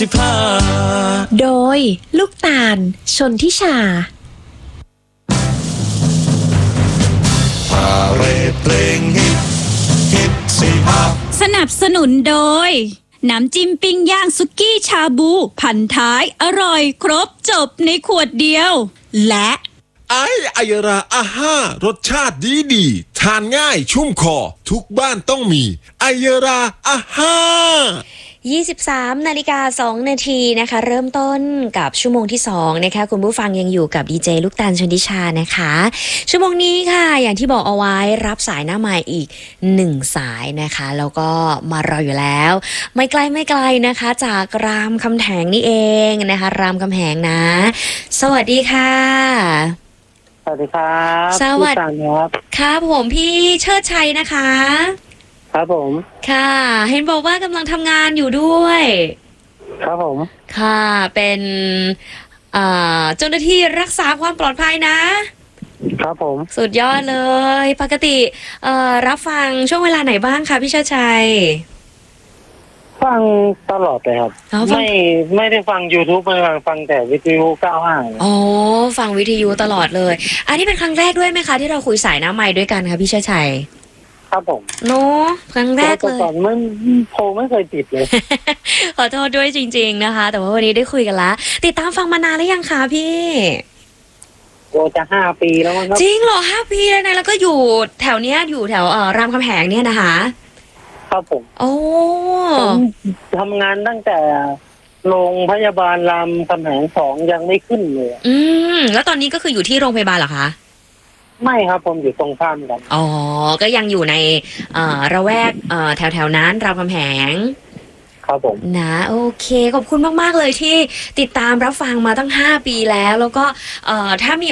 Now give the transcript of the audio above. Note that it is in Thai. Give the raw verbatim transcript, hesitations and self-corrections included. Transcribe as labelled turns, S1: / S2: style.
S1: โดยลูกตาลชนทิชา
S2: พาเรดเพลงฮิตฮิตสิฮะ
S3: สนับสนุนโดยน้ำจิ้มปิ้งย่างสุกี้ชาบูพันท้ายอร่อยครบจบในขวดเดียวและ
S2: ไอไอยราอาห้ารสชาติดีดีทานง่ายชุ่มคอทุกบ้านต้องมีไอยราอาห้า
S4: ยี่สิบสามนาฬิกาสองนาทีนะคะเริ่มต้นกับชั่วโมงที่สองนะคะคุณผู้ฟังยังอยู่กับดีเจลูกตาลชนทิชานะคะชั่วโมงนี้ค่ะอย่างที่บอกเอาไว้รับสายหน้าใหม่อีกหนึ่งสายนะคะแล้วก็มารออยู่แล้วไม่ไกลไม่ไกลนะคะจากรามคำแหงนี่เองนะคะรามคำแหงนะสวัสดีค่ะ
S5: สวัสดีครับ
S4: สวัสดี
S5: ครับ
S4: ครับผมพี่เชิดชัยนะคะ
S5: ครับผม
S4: ค่ะเห็นบอกว่ากำลังทำงานอยู่ด้วย
S5: ครับผม
S4: ค่ะเป็นเจ้าหน้าที่รักษาความปลอดภัยนะครับ
S5: ผม
S4: สุดยอดเลยปกติรับฟังช่วงเวลาไหนบ้างคะพี่เชิดชัย
S5: ฟังตลอดเลยครับไม่ไม่ได้ฟัง YouTube ไม่ฟังฟังแต่วิทยุเก้าสิบห้า
S4: อ๋อฟังวิทยุตลอดเลยอันนี้เป็นครั้งแรกด้วยไหมคะที่เราคุยสายหน้าไมค์ด้วยกันคะพี่เชิดชัย
S5: ครับผม
S4: เนาะครั้งแรกเลย
S5: ก่อนไม่โทรไม่เคยติดเลย
S4: ขอโทษด้วยจริงๆนะคะแต่ว่าวันนี้ได้คุยกันละติดตามฟังมานานหรือยังคะพี่
S5: โอ้จะห้าปีแล้วมั้งครับ
S4: จริงเหรอห้าปีแล้วนะแล้วก็อยู่แถวเนี้ยอยู่แถวเอ่อรามคำแหงเนี่ยนะคะ
S5: ครับผม
S4: โอ้
S5: ผมทำงานตั้งแต่โรงพยาบาลรามคำแหงสองยังไม่ขึ้นเลย
S4: อืมแล้วตอนนี้ก็คืออยู่ที่โรงพยาบาลเหรอคะ
S5: ไม่ครับผมอยู่ตรงข้ามกัน
S4: อ๋อก็ยังอยู่ในเอ่อระแวกเอ่อแถวแถวนั้นรามคำแหง
S5: ครับผม
S4: นะโอเคขอบคุณมากๆเลยที่ติดตามรับฟังมาตั้งห้าปีแล้วแล้วก็เอ่อถ้ามี